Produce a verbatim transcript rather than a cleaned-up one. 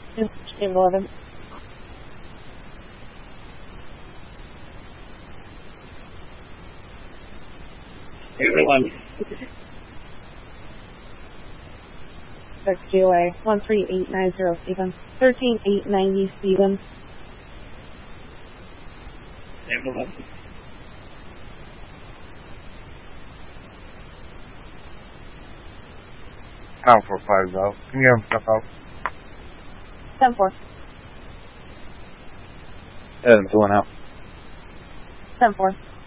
eleven. Everyone. X G O A one three eight nine zero Stephen. thirteen eight ninety Stephen. Everyone. Town four five out. Can you have him step out? ten four. Evan, one out. ten four.